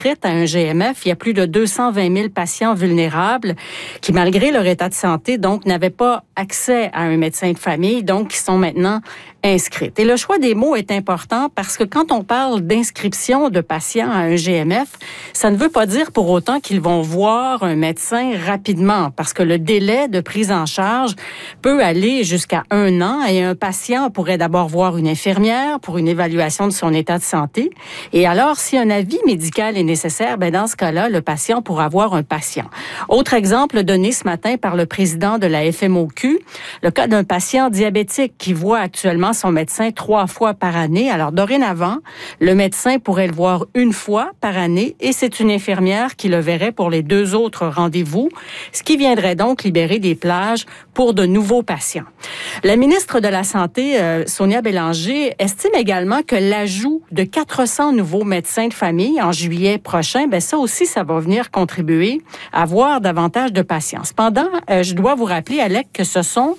à un GMF, il y a plus de 220 000 patients vulnérables qui, malgré leur état de santé, donc, n'avaient pas accès à un médecin de famille, donc, qui sont maintenant inscrites. Et le choix des mots est important parce que quand on parle d'inscription de patients à un GMF, ça ne veut pas dire pour autant qu'ils vont voir un médecin rapidement parce que le délai de prise en charge peut aller jusqu'à 1 an et un patient pourrait d'abord voir une infirmière pour une évaluation de son état de santé. Et alors, si un avis médical est nécessaire, ben dans ce cas-là, le patient pourra voir un patient. Autre exemple donné ce matin par le président de la FMOQ, le cas d'un patient diabétique qui voit actuellement son médecin 3 fois par année. Alors, dorénavant, le médecin pourrait le voir 1 fois par année et c'est une infirmière qui le verrait pour les 2 autres rendez-vous, ce qui viendrait donc libérer des plages pour de nouveaux patients. La ministre de la Santé, Sonia Bélanger, estime également que l'ajout de 400 nouveaux médecins de famille en juillet prochain, ben ça aussi, ça va venir contribuer à voir davantage de patients. Cependant, je dois vous rappeler, Alec, que ce sont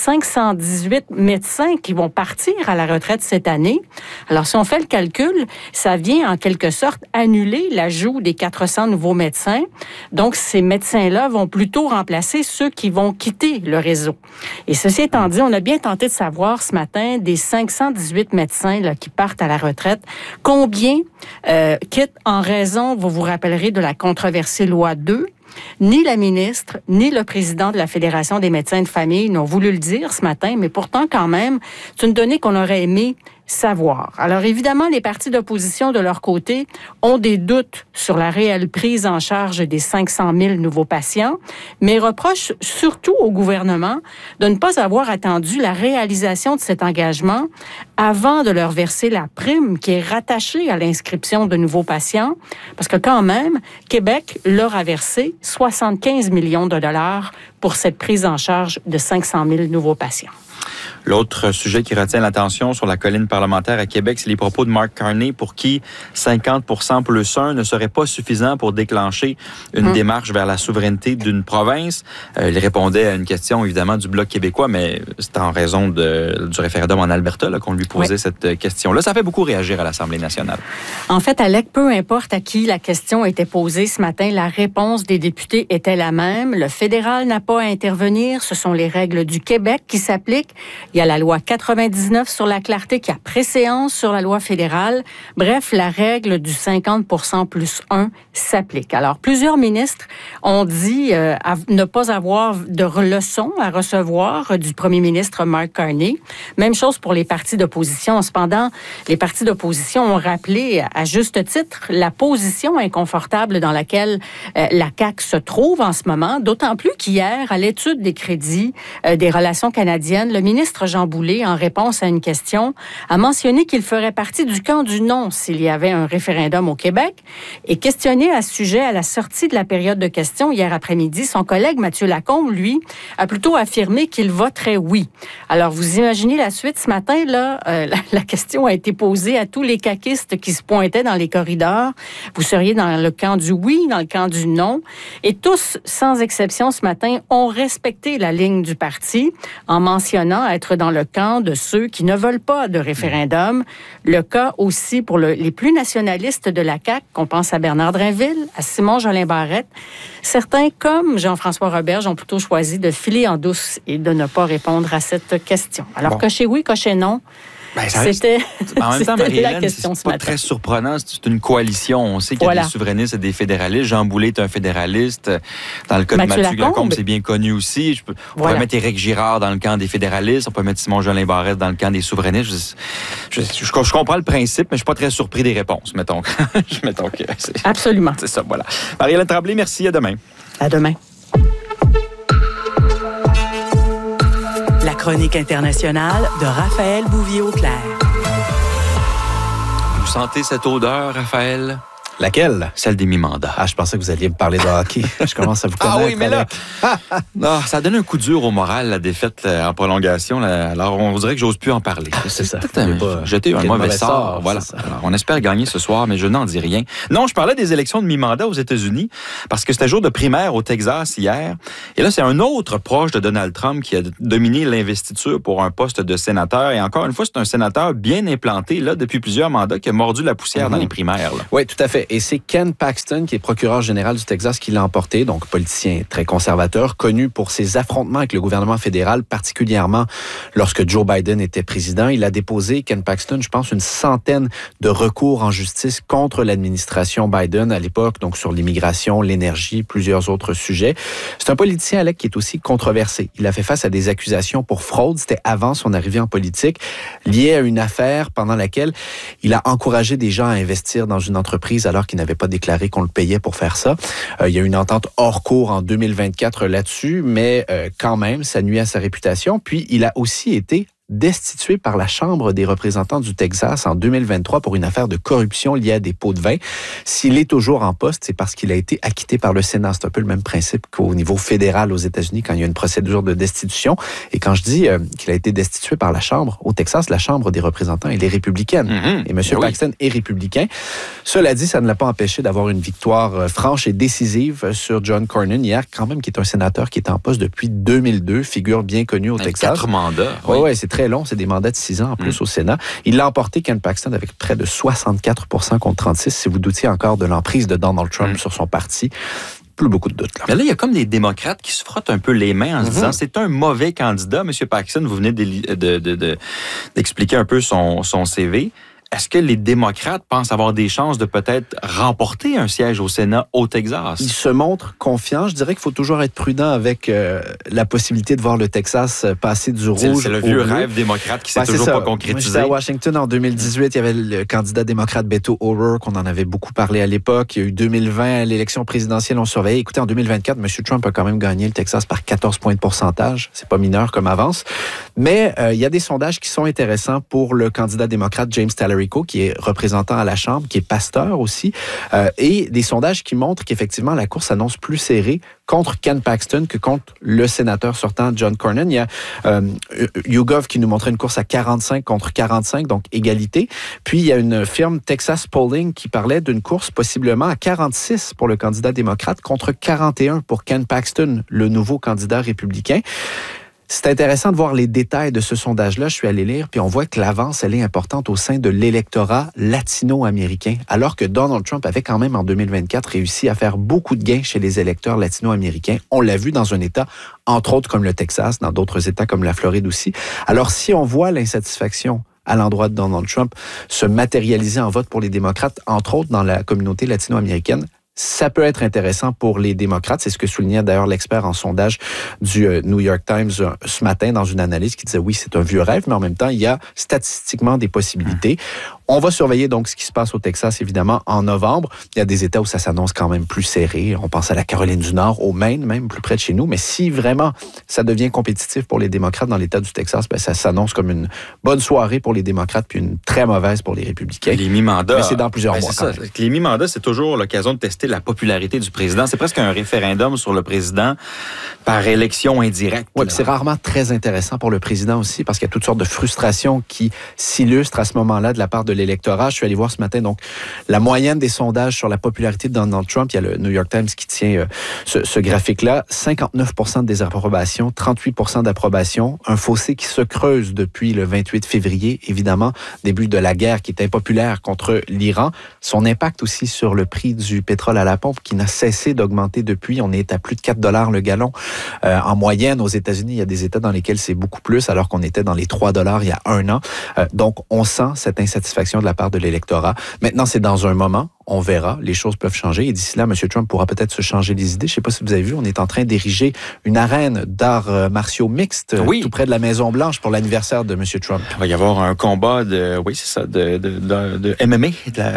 518 médecins qui vont partir à la retraite cette année. Alors, si on fait le calcul, ça vient en quelque sorte annuler l'ajout des 400 nouveaux médecins. Donc, ces médecins-là vont plutôt remplacer ceux qui vont quitter le réseau. Et ceci étant dit, on a bien tenté de savoir ce matin des 518 médecins là, qui partent à la retraite, combien quittent en raison, vous vous rappellerez, de la controversée loi 2. Ni la ministre, ni le président de la Fédération des médecins de famille n'ont voulu le dire ce matin, mais pourtant, quand même, c'est une donnée qu'on aurait aimé savoir. Alors, évidemment, les partis d'opposition, de leur côté, ont des doutes sur la réelle prise en charge des 500 000 nouveaux patients, mais reprochent surtout au gouvernement de ne pas avoir attendu la réalisation de cet engagement avant de leur verser la prime qui est rattachée à l'inscription de nouveaux patients, parce que quand même, Québec leur a versé 75 millions de dollars pour cette prise en charge de 500 000 nouveaux patients. L'autre sujet qui retient l'attention sur la colline parlementaire à Québec, c'est les propos de Mark Carney pour qui 50% plus 1 ne serait pas suffisant pour déclencher une démarche vers la souveraineté d'une province. Il répondait à une question, évidemment, du Bloc québécois, mais c'est en raison du référendum en Alberta là, qu'on lui posait cette question-là. Ça fait beaucoup réagir à l'Assemblée nationale. En fait, Alec, peu importe à qui la question était posée ce matin, la réponse des députés était la même. Le fédéral n'a pas à intervenir. Ce sont les règles du Québec qui s'appliquent. Il y a la loi 99 sur la clarté qui a préséance sur la loi fédérale. Bref, la règle du 50% plus 1 s'applique. Alors, plusieurs ministres ont dit ne pas avoir de leçons à recevoir du premier ministre Mark Carney. Même chose pour les partis d'opposition. Cependant, les partis d'opposition ont rappelé à juste titre la position inconfortable dans laquelle la CAQ se trouve en ce moment, d'autant plus qu'hier, à l'étude des crédits des relations canadiennes, le ministre Jean Boulet, en réponse à une question, a mentionné qu'il ferait partie du camp du non s'il y avait un référendum au Québec. Et questionné à ce sujet à la sortie de la période de questions hier après-midi, son collègue Mathieu Lacombe, lui, a plutôt affirmé qu'il voterait oui. Alors, vous imaginez la suite ce matin, là, la question a été posée à tous les caquistes qui se pointaient dans les corridors. Vous seriez dans le camp du oui, dans le camp du non. Et tous, sans exception ce matin, ont respecté la ligne du parti en mentionnant être dans le camp de ceux qui ne veulent pas de référendum. Le cas aussi pour les plus nationalistes de la CAQ, qu'on pense à Bernard Drinville, à Simon Jolin Barrette. Certains, comme Jean-François Roberge, ont plutôt choisi de filer en douce et de ne pas répondre à cette question. Alors, cochez oui, cochez non. Ben, c'était en même temps, la question c'est pas très surprenant. C'est une coalition. On sait qu'il y a des souverainistes et des fédéralistes. Jean Boulet est un fédéraliste. Dans le cas de Mathieu Lacombe, c'est bien connu aussi. On pourrait mettre Éric Girard dans le camp des fédéralistes. On peut mettre Simon Jolin Barrette dans le camp des souverainistes. Je comprends le principe, mais je suis pas très surpris des réponses, mettons. Absolument. C'est ça, voilà. Marie-Hélène Tremblay, merci. À demain. À demain. La chronique internationale de Raphaël Bouvier-Auclair. Vous sentez cette odeur, Raphaël? Laquelle? Celle des mi-mandats. Ah, je pensais que vous alliez me parler de hockey. Je commence à vous connaître. Ah oui, mais là... non, ça donne un coup dur au moral, la défaite en prolongation. Là. Alors, on dirait que j'ose plus en parler. C'est ça. Jeter un mauvais sort. Voilà. Alors, on espère gagner ce soir, mais je n'en dis rien. Non, je parlais des élections de mi-mandat aux États-Unis, parce que c'était jour de primaire au Texas hier. Et là, c'est un autre proche de Donald Trump qui a dominé l'investiture pour un poste de sénateur. Et encore une fois, c'est un sénateur bien implanté là depuis plusieurs mandats qui a mordu la poussière dans les primaires. Là. Oui, tout à fait. et c'est Ken Paxton, qui est procureur général du Texas, qui l'a emporté, donc politicien très conservateur, connu pour ses affrontements avec le gouvernement fédéral, particulièrement lorsque Joe Biden était président. Il a déposé, Ken Paxton, je pense, une centaine de recours en justice contre l'administration Biden à l'époque, donc sur l'immigration, l'énergie, plusieurs autres sujets. C'est un politicien, Alec, qui est aussi controversé. Il a fait face à des accusations pour fraude, c'était avant son arrivée en politique, liées à une affaire pendant laquelle il a encouragé des gens à investir dans une entreprise alors qu'ils n'avaient pas déclaré qu'on le payait pour faire ça. Il y a eu une entente hors cours en 2024 là-dessus, mais quand même, ça nuit à sa réputation. Puis, il a aussi été destitué par la Chambre des représentants du Texas en 2023 pour une affaire de corruption liée à des pots de vin. S'il est toujours en poste, c'est parce qu'il a été acquitté par le Sénat. C'est un peu le même principe qu'au niveau fédéral aux États-Unis quand il y a une procédure de destitution. Et quand je dis qu'il a été destitué par la Chambre, au Texas, la Chambre des représentants, elle est républicaine. Et M. Paxton est républicain. Cela dit, ça ne l'a pas empêché d'avoir une victoire franche et décisive sur John Cornyn hier, quand même, qui est un sénateur qui est en poste depuis 2002, figure bien connue au Texas. 4 mandats. Oui, c'est très long, c'est des mandats de 6 ans en plus au Sénat. Il l'a emporté, Ken Paxton, avec près de 64% contre 36, si vous doutiez encore de l'emprise de Donald Trump sur son parti. Plus beaucoup de doutes. Là. Mais là, il y a comme des démocrates qui se frottent un peu les mains en se disant c'est un mauvais candidat. M. Paxton, vous venez d'expliquer un peu son CV. Est-ce que les démocrates pensent avoir des chances de peut-être remporter un siège au Sénat au Texas? Ils se montrent confiants. Je dirais qu'il faut toujours être prudent avec la possibilité de voir le Texas passer du rouge c'est le vieux rêve démocrate qui s'est toujours pas concrétisé. J'étais à Washington en 2018. Il y avait le candidat démocrate Beto O'Rourke. On en avait beaucoup parlé à l'époque. Il y a eu 2020, l'élection présidentielle, on surveillait. Écoutez, en 2024, M. Trump a quand même gagné le Texas par 14 points de pourcentage. C'est pas mineur comme avance. Mais il y a des sondages qui sont intéressants pour le candidat démocrate James Talerico, qui est représentant à la Chambre, qui est pasteur aussi, et des sondages qui montrent qu'effectivement, la course s'annonce plus serrée contre Ken Paxton que contre le sénateur sortant John Cornyn. Il y a YouGov qui nous montrait une course à 45 contre 45, donc égalité. Puis, il y a une firme Texas Polling qui parlait d'une course possiblement à 46 pour le candidat démocrate contre 41 pour Ken Paxton, le nouveau candidat républicain. C'est intéressant de voir les détails de ce sondage-là. Je suis allé lire, puis on voit que l'avance, elle est importante au sein de l'électorat latino-américain, alors que Donald Trump avait quand même en 2024 réussi à faire beaucoup de gains chez les électeurs latino-américains. On l'a vu dans un État, entre autres comme le Texas, dans d'autres États comme la Floride aussi. Alors, si on voit l'insatisfaction à l'endroit de Donald Trump se matérialiser en vote pour les démocrates, entre autres dans la communauté latino-américaine, ça peut être intéressant pour les démocrates. C'est ce que soulignait d'ailleurs l'expert en sondage du New York Times ce matin dans une analyse qui disait oui, c'est un vieux rêve, mais en même temps, il y a statistiquement des possibilités. On va surveiller donc ce qui se passe au Texas, évidemment, en novembre. Il y a des États où ça s'annonce quand même plus serré. On pense à la Caroline du Nord, au Maine, même plus près de chez nous. Mais si vraiment ça devient compétitif pour les démocrates dans l'État du Texas, ben ça s'annonce comme une bonne soirée pour les démocrates puis une très mauvaise pour les républicains. Les mi-mandats. Mais c'est dans plusieurs mois. Ça. Les mi-mandats, c'est toujours l'occasion de tester la popularité du président. C'est presque un référendum sur le président par élection indirecte. Oui, c'est rarement très intéressant pour le président aussi parce qu'il y a toutes sortes de frustrations qui s'illustrent à ce moment-là de la part de l'électorat. Je suis allé voir ce matin, donc, la moyenne des sondages sur la popularité de Donald Trump. Il y a le New York Times qui tient ce graphique-là. 59% de désapprobation, 38% d'approbation. Un fossé qui se creuse depuis le 28 février, évidemment, début de la guerre qui est impopulaire contre l'Iran. Son impact aussi sur le prix du pétrole à la pompe qui n'a cessé d'augmenter depuis. On est à plus de 4 $ le gallon. En moyenne, aux États-Unis, il y a des États dans lesquels c'est beaucoup plus, alors qu'on était dans les 3 $ il y a un an. Donc, on sent cette insatisfaction de la part de l'électorat. Maintenant, c'est dans un moment. On verra, les choses peuvent changer. Et d'ici là, M. Trump pourra peut-être se changer les idées. Je ne sais pas si vous avez vu, on est en train d'ériger une arène d'arts martiaux mixtes tout près de la Maison-Blanche pour l'anniversaire de M. Trump. Il va y avoir un combat de MMA.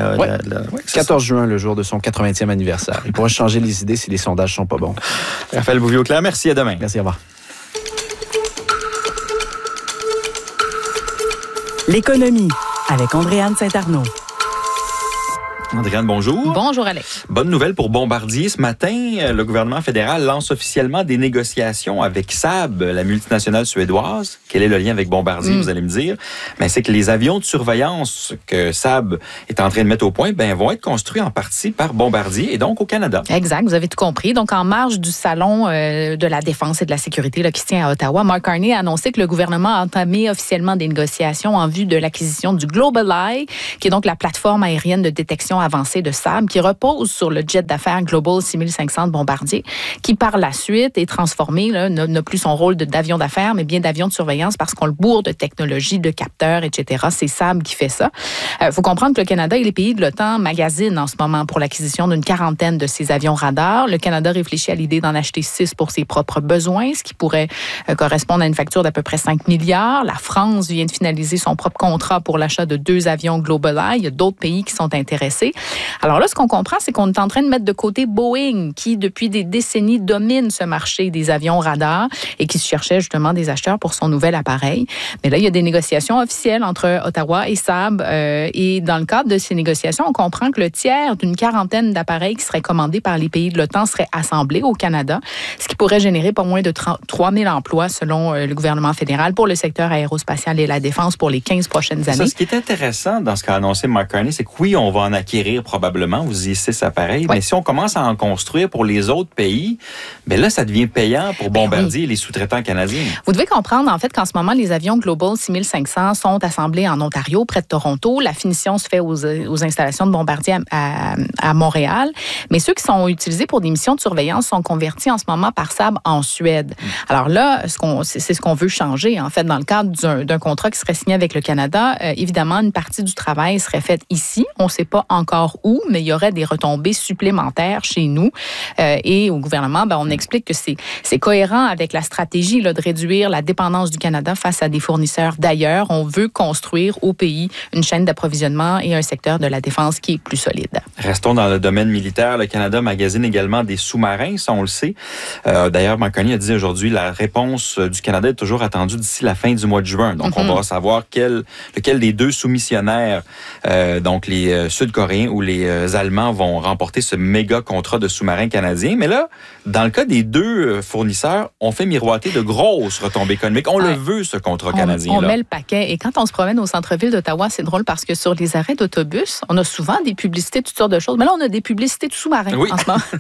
14 juin, le jour de son 80e anniversaire. Il pourra changer les idées si les sondages sont pas bons. Raphaël Bouvier-Auclair, merci, à demain. Merci, au revoir. L'économie avec Andréane Saint-Arnaud. Andréane, bonjour. Bonjour, Alex. Bonne nouvelle pour Bombardier. Ce matin, le gouvernement fédéral lance officiellement des négociations avec Saab, la multinationale suédoise. Quel est le lien avec Bombardier, vous allez me dire? Mais c'est que les avions de surveillance que Saab est en train de mettre au point vont être construits en partie par Bombardier et donc au Canada. Exact, vous avez tout compris. Donc, en marge du Salon de la défense et de la sécurité qui se tient à Ottawa, Mark Carney a annoncé que le gouvernement a entamé officiellement des négociations en vue de l'acquisition du GlobalEye, qui est donc la plateforme aérienne de détection version avancée de Saab qui repose sur le jet d'affaires Global 6500 de Bombardier, qui par la suite est transformé, là, n'a plus son rôle d'avion d'affaires, mais bien d'avion de surveillance parce qu'on le bourre de technologies, de capteurs, etc. C'est Saab qui fait ça. Faut comprendre que le Canada et les pays de l'OTAN magasinent en ce moment pour l'acquisition d'une quarantaine de ces avions radars. Le Canada réfléchit à l'idée d'en acheter 6 pour ses propres besoins, ce qui pourrait correspondre à une facture d'à peu près 5 milliards. La France vient de finaliser son propre contrat pour l'achat de 2 avions GlobalEye. Il y a d'autres pays qui sont intéressés. Alors là, ce qu'on comprend, c'est qu'on est en train de mettre de côté Boeing, qui depuis des décennies domine ce marché des avions radars et qui cherchait justement des acheteurs pour son nouvel appareil. Mais là, il y a des négociations officielles entre Ottawa et Saab. Et dans le cadre de ces négociations, on comprend que le tiers d'une quarantaine d'appareils qui seraient commandés par les pays de l'OTAN seraient assemblés au Canada, ce qui pourrait générer pas moins de 3 000 emplois selon le gouvernement fédéral pour le secteur aérospatial et la défense pour les 15 prochaines années. Ça, ce qui est intéressant dans ce qu'a annoncé Mark Carney, c'est que oui, on va en acquérir probablement, vous disiez 6 appareils, mais si on commence à en construire pour les autres pays, bien là, ça devient payant pour Bombardier et les sous-traitants canadiens. Vous devez comprendre, en fait, qu'en ce moment, les avions Global 6500 sont assemblés en Ontario, près de Toronto. La finition se fait aux installations de Bombardier à Montréal. Mais ceux qui sont utilisés pour des missions de surveillance sont convertis en ce moment par Saab en Suède. Alors là, c'est ce qu'on veut changer, en fait, dans le cadre d'un contrat qui serait signé avec le Canada. Évidemment, une partie du travail serait faite ici. On ne sait pas encore où, mais il y aurait des retombées supplémentaires chez nous. Et au gouvernement, on explique que c'est cohérent avec la stratégie là, de réduire la dépendance du Canada face à des fournisseurs d'ailleurs. On veut construire au pays une chaîne d'approvisionnement et un secteur de la défense qui est plus solide. Restons dans le domaine militaire. Le Canada magasine également des sous-marins, ça on le sait. D'ailleurs, Mark Carney a dit aujourd'hui la réponse du Canada est toujours attendue d'ici la fin du mois de juin. Donc, on va savoir lequel des 2 soumissionnaires, donc les Sud-Coréens ou les Allemands, vont remporter ce méga contrat de sous-marins canadiens. Mais là, dans le cas des 2 fournisseurs, on fait miroiter de grosses retombées économiques. On le veut, ce contrat canadien. On met le paquet. Et quand on se promène au centre-ville d'Ottawa, c'est drôle parce que sur les arrêts d'autobus, on a souvent des publicités, toutes sortes de choses. Mais là, on a des publicités de sous-marins en ce moment.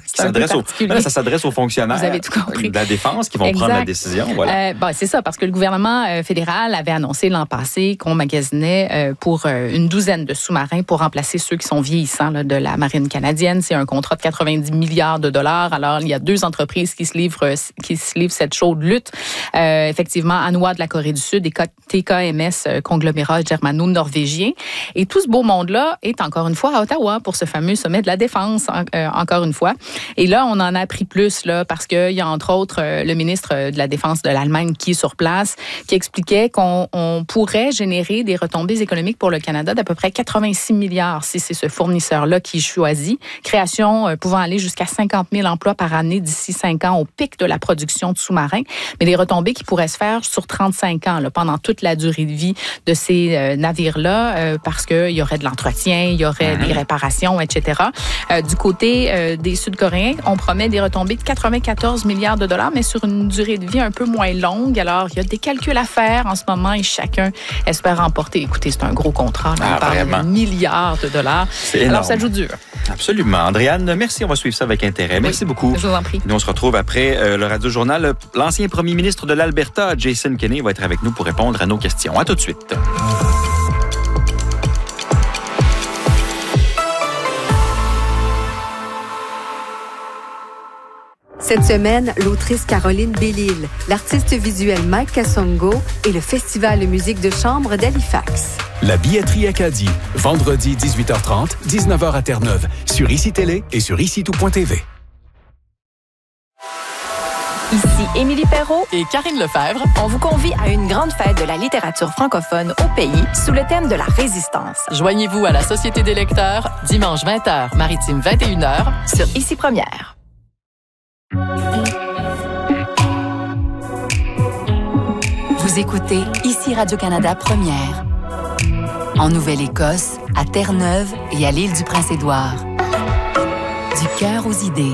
Ça s'adresse aux fonctionnaires de la défense qui vont prendre la décision. Voilà. C'est ça, parce que le gouvernement fédéral avait annoncé l'an passé qu'on magasinait pour une douzaine de sous-marins pour remplacer ceux qui sont vieillissants là, de la marine canadienne. C'est un contrat de 90 milliards de dollars. Alors, il y a 2 entreprises qui se livrent cette chaude lutte. Effectivement, Hanwha de la Corée du Sud et TKMS, conglomérat germano-norvégien. Et tout ce beau monde-là est encore une fois à Ottawa pour ce fameux sommet de la défense, encore une fois. Et là, on en a appris plus là, parce qu'il y a entre autres le ministre de la Défense de l'Allemagne qui est sur place, qui expliquait qu'on pourrait générer des retombées économiques pour le Canada d'à peu près 86 milliards si c'est ce fournisseur-là qui choisit. Création pouvant aller jusqu'à 50 000 emplois par année d'ici 5 ans au pic de la production de sous-marins. Mais des retombées qui pourraient se faire sur 35 ans, là, pendant toute la durée de vie de ces navires-là, parce qu'il y aurait de l'entretien, il y aurait des réparations, etc. Du côté des Sud-Coréens, on promet des retombées de 94 milliards de dollars, mais sur une durée de vie un peu moins longue. Alors, il y a des calculs à faire en ce moment et chacun espère remporter. Écoutez, c'est un gros contrat. Là, on parle de milliards de dollars. C'est énorme. Alors, ça joue dur. Absolument. Andréane, merci. On va suivre ça avec intérêt. Merci beaucoup. Je vous en prie. Nous, on se retrouve après le Radio-Journal. L'ancien premier ministre de l'Alberta, Jason Kenney, va être avec nous pour répondre à nos questions. À tout de suite. Cette semaine, l'autrice Caroline Bellil, l'artiste visuel Mike Kassongo et le Festival de musique de chambre d'Halifax. La billetterie Acadie, vendredi 18h30, 19h à Terre-Neuve, sur ICI Télé et sur ICITout.tv. Ici Émilie Perrault et Karine Lefebvre. On vous convie à une grande fête de la littérature francophone au pays sous le thème de la résistance. Joignez-vous à la Société des lecteurs, dimanche 20h, maritime 21h, sur ICI Première. Vous écoutez ICI Radio-Canada Première. En Nouvelle-Écosse, à Terre-Neuve et à l'île du Prince-Édouard. Du cœur aux idées.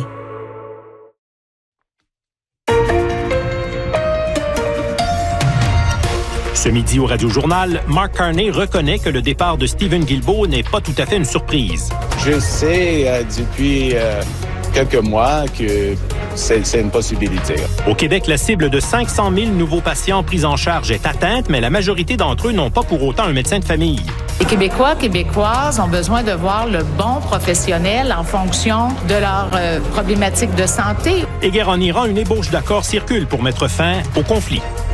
Ce midi au Radio-Journal, Mark Carney reconnaît que le départ de Stephen Guilbeault n'est pas tout à fait une surprise. Je sais depuis quelques mois que c'est une possibilité. Au Québec, la cible de 500 000 nouveaux patients pris en charge est atteinte, mais la majorité d'entre eux n'ont pas pour autant un médecin de famille. Les Québécois, Québécoises ont besoin de voir le bon professionnel en fonction de leurs problématiques de santé. Et guerre en Iran, une ébauche d'accord circule pour mettre fin au conflit.